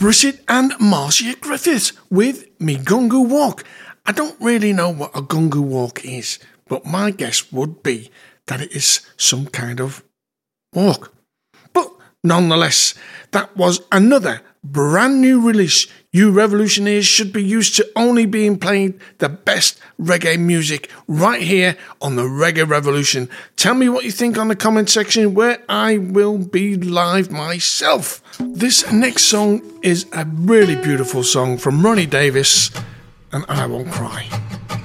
Brissett and Marcia Griffiths with Me Gungu Walk. I don't really know what a gungu walk is, but my guess would be that it is some kind of walk. But nonetheless, that was another brand new release. You revolutionaries should be used to only being playing the best reggae music right here on the Reggae Revolution. Tell me what you think on the comment section, where I will be live myself. This next song is a really beautiful song from Ronnie Davis, and I Won't Cry.